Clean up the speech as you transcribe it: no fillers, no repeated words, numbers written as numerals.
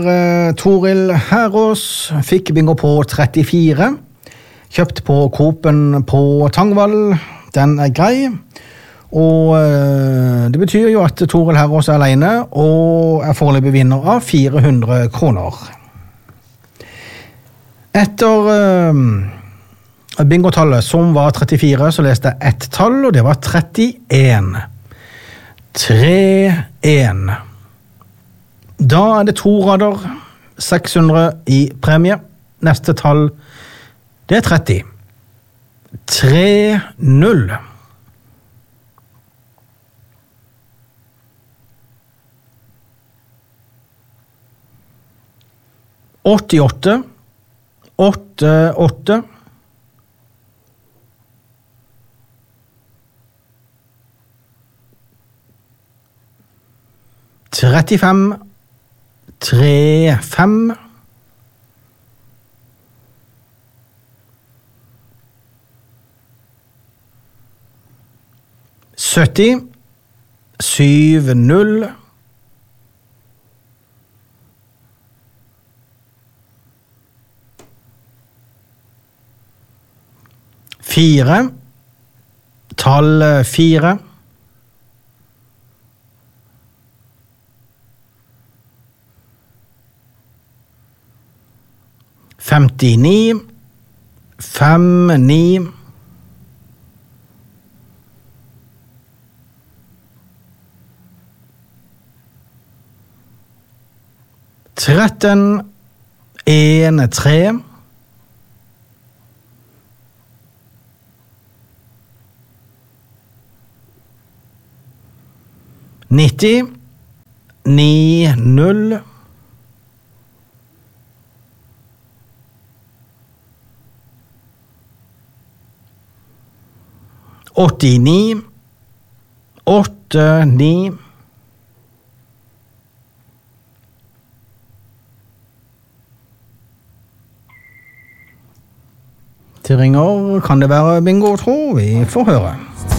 Toril Herås fikk bingo på 34. Kjøpt på Coop-en på Tangvall. Den grei. Og det betyr jo at Toril Herås alene og foreløpig vinner av 400 kroner. Etter bingotallet som var 34, så leste jeg ett tall, og det var 31. 3-1. Da det 2 rader, 600 i premie. Neste tall, det 30. 3-0. 88. 8-8. 35. 3-5. 70. 7-0. 4. Tall 4. 59. 5-9. 13. 1-3. 90. 9-0. 89. 8-9. Til ringer kan det være bingo, tror vi får høre.